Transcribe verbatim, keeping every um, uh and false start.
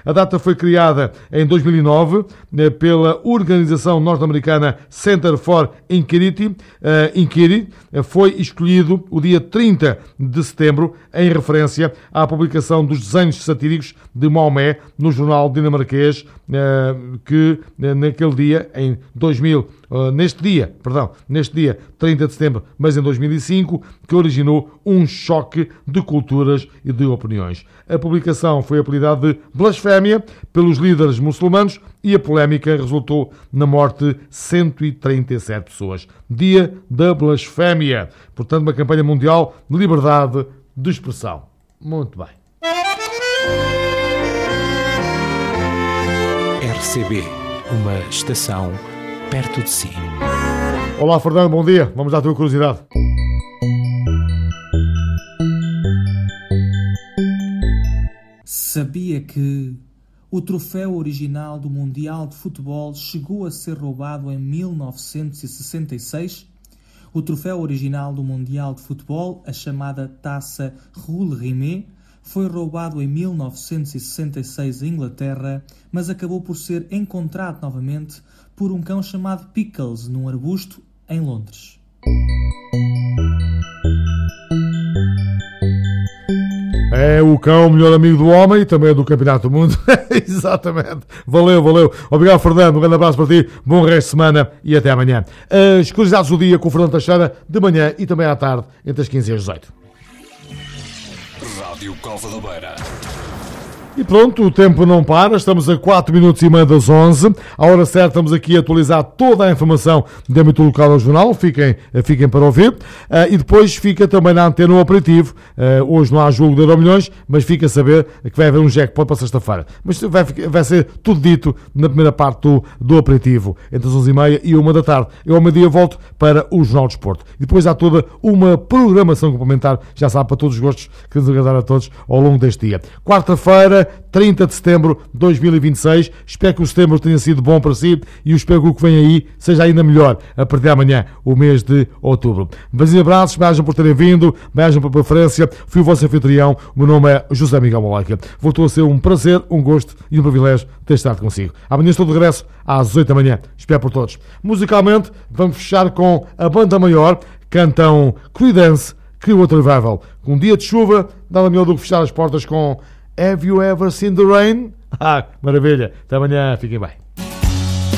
A data foi criada em dois mil e nove pela organização norte-americana Center for Inquiry. Inquiry foi escolhido o dia trinta de setembro em referência à publicação dos desenhos satíricos de Maomé no jornal dinamarquês, que naquele dia, em dois mil, neste dia, perdão, neste dia trinta de setembro, mas em dois mil e cinco, que originou um choque de culturas e de opiniões. A publicação foi apelidada de blasfémia pelos líderes muçulmanos e a polémica resultou na morte de cento e trinta e sete pessoas. Dia da blasfémia. Portanto, uma campanha mundial de liberdade de expressão. Muito bem. R C B, uma estação perto de si. Olá, Fernando, bom dia. Vamos à tua curiosidade. Sabia que o troféu original do Mundial de Futebol chegou a ser roubado em mil novecentos e sessenta e seis? O troféu original do Mundial de Futebol, a chamada Taça Jules Rimet, foi roubado em mil novecentos e sessenta e seis em Inglaterra, mas acabou por ser encontrado novamente por um cão chamado Pickles num arbusto em Londres. É o cão, melhor amigo do homem e também do Campeonato do Mundo. Exatamente. Valeu, valeu. Obrigado, Fernando. Um grande abraço para ti. Bom resto de semana e até amanhã. As curiosidades do dia com o Fernando Teixeira, de manhã e também à tarde, entre as quinze e as dezoito. Rádio Cova da Beira. E pronto, o tempo não para, estamos a quatro minutos e meia das onze. À hora certa estamos aqui a atualizar toda a informação de âmbito local ao jornal, fiquem, fiquem para ouvir. Uh, e depois fica também na antena o aperitivo. Uh, hoje não há jogo de Euromilhões, mas fica a saber que vai haver um jackpot para sexta-feira. Mas vai, vai ser tudo dito na primeira parte do, do aperitivo, entre as onze e meia e uma da tarde. Eu ao meio-dia volto para o Jornal de Desporto. E depois há toda uma programação complementar, já sabe, para todos os gostos, que nos agradar a todos ao longo deste dia. Quarta-feira, trinta de setembro de dois mil e vinte e seis. Espero que o setembro tenha sido bom para si e eu espero que o que vem aí seja ainda melhor a partir de amanhã, o mês de outubro. Beijos e abraços, beijam por terem vindo, beijam por preferência. Fui o vosso anfitrião, o meu nome é José Miguel Moleca. Voltou a ser um prazer, um gosto e um privilégio ter estado consigo. Amanhã estou de regresso às oito da manhã. Espero por todos. Musicalmente, vamos fechar com a Banda Maior, cantam Creedence Clearwater Revival. Com um dia de chuva, nada melhor do que fechar as portas com Have You Ever Seen the Rain? Ah, maravilha. Até amanhã. Fiquem bem.